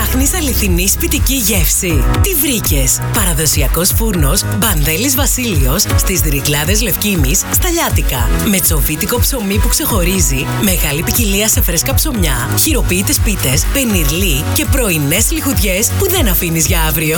Ψάχνεις αληθινή σπιτική γεύση? Τι βρήκες? Παραδοσιακός φούρνος Μπανδέλης Βασίλειος στις Ρυκλάδες Λευκίνης, στα Λιάτικα. Με τσοφίτικο ψωμί που ξεχωρίζει, μεγάλη ποικιλία σε φρέσκα ψωμιά, χειροποίητες πίτες, πενιρλί και πρωινές λιχουδιές που δεν αφήνεις για αύριο.